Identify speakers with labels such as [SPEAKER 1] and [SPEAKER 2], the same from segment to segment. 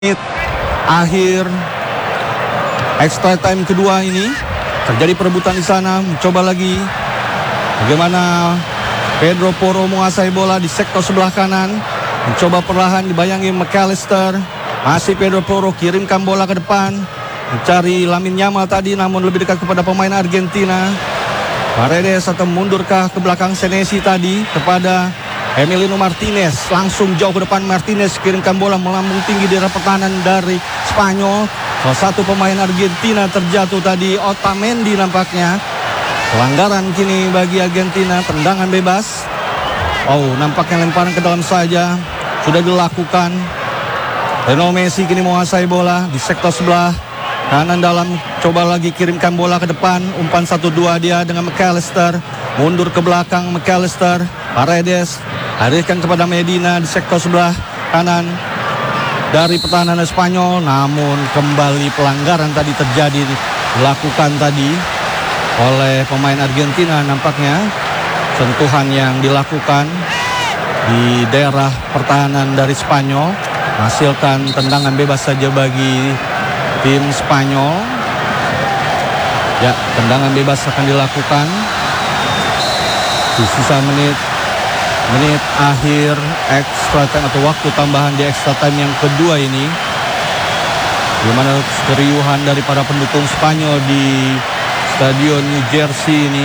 [SPEAKER 1] menit akhir extra time kedua ini terjadi perebutan di sana. Mencoba lagi bagaimana Pedro Porro menguasai bola di sektor sebelah kanan. Mencoba perlahan dibayangi McAllister. Masih Pedro Porro kirimkan bola ke depan, mencari Lamine Yamal tadi, namun lebih dekat kepada pemain Argentina. Paredes atau mundurkah ke belakang Senesi tadi kepada Emiliano Martinez, langsung jauh ke depan. Martinez kirimkan bola melambung tinggi di daerah pertahanan dari Spanyol. Salah satu pemain Argentina terjatuh tadi, Otamendi nampaknya. Pelanggaran kini bagi Argentina, tendangan bebas. Oh, nampaknya lemparan ke dalam saja sudah dilakukan. Lionel Messi kini menguasai bola di sektor sebelah kanan dalam, coba lagi kirimkan bola ke depan. Umpan 1-2 dia dengan McAllister, mundur ke belakang McAllister. Paredes alihkan kepada Medina di sektor sebelah kanan dari pertahanan Spanyol, namun kembali pelanggaran tadi terjadi, dilakukan tadi oleh pemain Argentina. Nampaknya sentuhan yang dilakukan di daerah pertahanan dari Spanyol menghasilkan tendangan bebas saja bagi tim Spanyol. Ya, tendangan bebas akan dilakukan di sisa menit akhir extra time atau waktu tambahan di extra time yang kedua ini. Bagaimana keriuhan dari para pendukung Spanyol di Stadion New Jersey ini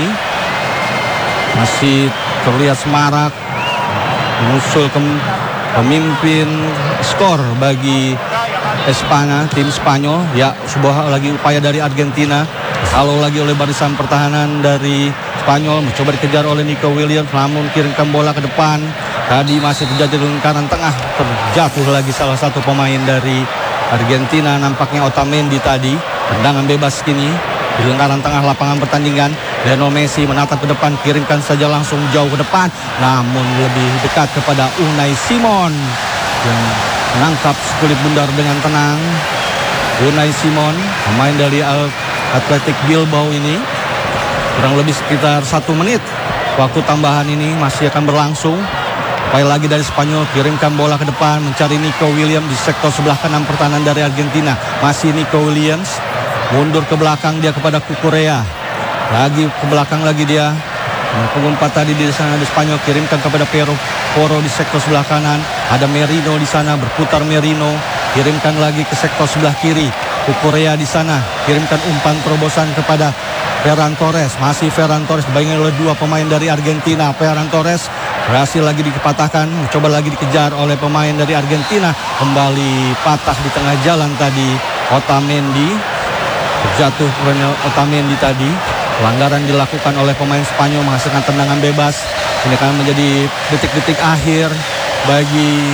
[SPEAKER 1] masih terlihat semarak, menyusul pemimpin skor bagi tim Spanyol. Ya, sebuah lagi upaya dari Argentina, kalau lagi oleh barisan pertahanan dari Spanyol, mencoba dikejar oleh Nico Williams, namun kirimkan bola ke depan. Tadi masih terjadi lingkaran tengah, terjatuh lagi salah satu pemain dari Argentina, nampaknya Otamendi tadi. Tendangan bebas kini di lingkaran tengah lapangan pertandingan. Lionel Messi menatap ke depan, kirimkan saja langsung jauh ke depan, namun lebih dekat kepada Unai Simon yang menangkap sekulit bundar dengan tenang. Unai Simon, pemain dari Athletic Bilbao ini. Kurang lebih sekitar 1 menit waktu tambahan ini masih akan berlangsung. Upaya lagi dari Spanyol, kirimkan bola ke depan, mencari Nico Williams di sektor sebelah kanan pertahanan dari Argentina. Masih Nico Williams, mundur ke belakang dia kepada Cucurella. Lagi ke belakang lagi dia. Pengumpat tadi di sana di Spanyol, kirimkan kepada Porro di sektor sebelah kanan. Ada Merino di sana, berputar Merino, kirimkan lagi ke sektor sebelah kiri. Cucurella di sana, kirimkan umpan terobosan kepada Ferran Torres. Masih Ferran Torres dibayangi oleh dua pemain dari Argentina. Ferran Torres berhasil lagi dipatahkan, coba lagi dikejar oleh pemain dari Argentina. Kembali patah di tengah jalan tadi Otamendi. Terjatuh Otamendi tadi. Pelanggaran dilakukan oleh pemain Spanyol, menghasilkan tendangan bebas. Ini akan menjadi detik-detik akhir bagi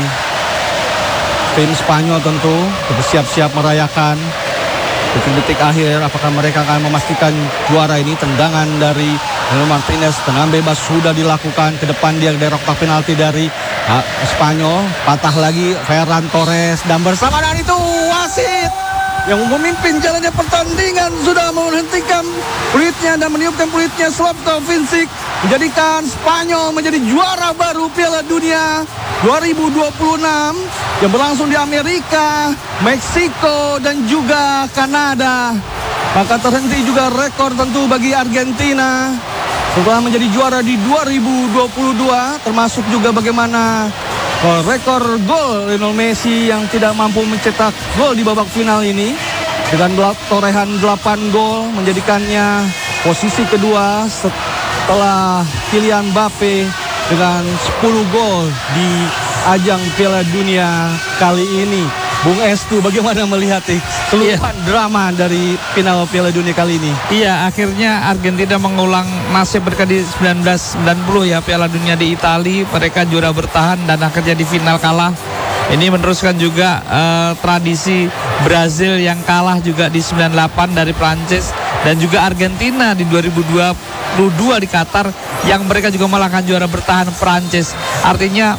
[SPEAKER 1] tim Spanyol tentu bersiap-siap merayakan detik-detik akhir. Apakah mereka akan memastikan juara ini? Tendangan dari Emiliano Martinez, tendangan bebas sudah dilakukan ke depan dia dari kotak penalti dari Spanyol. Patah lagi Ferran Torres, dan bersamaan itu wasit yang memimpin jalannya pertandingan sudah menghentikan peluitnya dan meniupkan peluitnya. Slavko Vincic menjadikan Spanyol menjadi juara baru Piala Dunia 2026 yang berlangsung di Amerika, Meksiko, dan juga Kanada. Maka terhenti juga rekor tentu bagi Argentina setelah menjadi juara di 2022, termasuk juga bagaimana rekor gol Lionel Messi yang tidak mampu mencetak gol di babak final ini dengan torehan 8 gol, menjadikannya posisi kedua setelah Kylian Mbappe dengan 10 gol di ajang Piala Dunia kali ini. Bung Estu, bagaimana melihat keseluruhan drama dari final Piala Dunia kali ini?
[SPEAKER 2] Iya, akhirnya Argentina mengulang nasib mereka di 1990 ya, Piala Dunia di Italia. Mereka juara bertahan dan akhirnya di final kalah. Ini meneruskan juga tradisi Brazil yang kalah juga di 98 dari Prancis, dan juga Argentina di 2022 di Qatar yang mereka juga malahkan juara bertahan Prancis. Artinya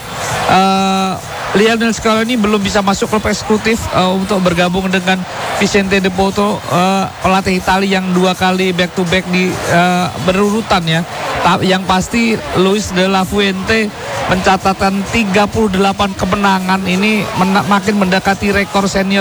[SPEAKER 2] Lionel Scaloni belum bisa masuk klub eksekutif untuk bergabung dengan Vicente De Poto, pelatih Italia yang 2 kali back to back di berurutan ya. Yang pasti Luis de la Fuente mencatatkan 38 kemenangan. Ini makin mendekati rekor senior